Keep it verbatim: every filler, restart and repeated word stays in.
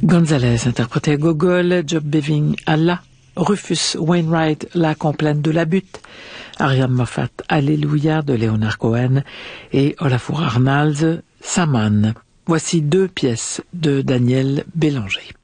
Gonzalez interprétait Gogol, Job Beving Allah, Rufus Wainwright, La complainte de la butte, Ariane Moffat, Alléluia de Leonard Cohen et Olafur Arnalds, Saman. Voici deux pièces de Daniel Bélanger.